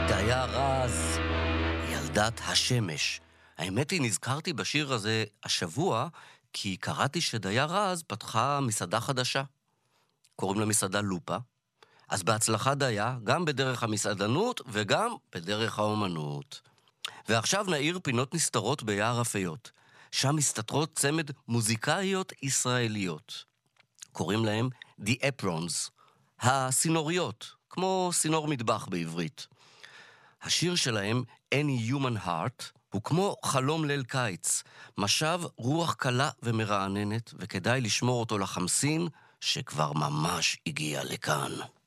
דיה רז, ילדת השמש. האמת היא, נזכרתי בשיר הזה השבוע, כי קראתי שדיה רז פתחה מסעדה חדשה. קוראים לה מסעדה לופה. אז בהצלחה דיה, גם בדרך המסעדנות וגם בדרך האומנות. ועכשיו נעיר פינות נסתרות ביער הפיות. שם מסתתרות צמד מוזיקאיות ישראליות. קוראים להם The Aprons, הסינוריות, כמו סינור מטבח בעברית. השיר שלהם, Any Human Heart, הוא כמו חלום ליל קיץ, משב רוח קלה ומרעננת, וכדאי לשמור אותו לחמסין, שכבר ממש הגיע לכאן.